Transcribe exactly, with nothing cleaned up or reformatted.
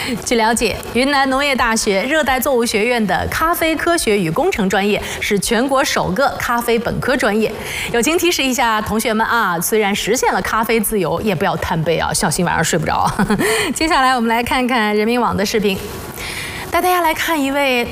据了解，云南农业大学热带作物学院的咖啡科学与工程专业是全国首个咖啡本科专业。友情提示一下同学们啊，虽然实现了咖啡自由，也不要贪杯啊，小心晚上睡不着。接下来我们来看看人民网的视频，带大家来看一位